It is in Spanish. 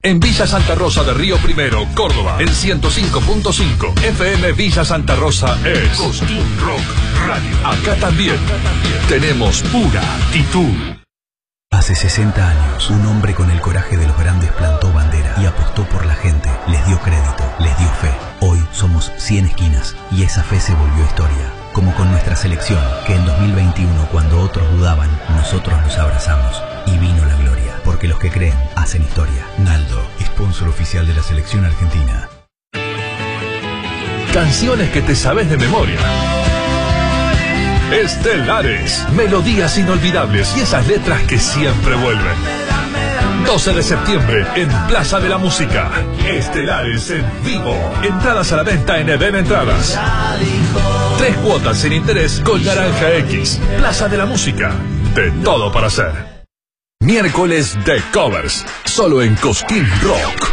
En Villa Santa Rosa de Río Primero, Córdoba, en 105.5. FM Villa Santa Rosa es Cosquín Rock Radio. Acá también tenemos pura actitud. Hace 60 años, un hombre con el coraje de los grandes plantó bandera y apostó por la gente, les dio crédito, les dio fe. Hoy somos 100 esquinas y esa fe se volvió historia. Como con nuestra selección, que en 2021, cuando otros dudaban, nosotros los abrazamos y vino la gloria. Porque los que creen hacen historia. Naldo, sponsor oficial de la selección argentina. Canciones que te sabes de memoria. Estelares, melodías inolvidables y esas letras que siempre vuelven. 12 de septiembre en Plaza de la Música. Estelares en vivo. Entradas a la venta en Eden Entradas. 3 cuotas sin interés con Naranja X. Plaza de la Música. De todo para hacer. Miércoles de covers. Solo en Cosquín Rock.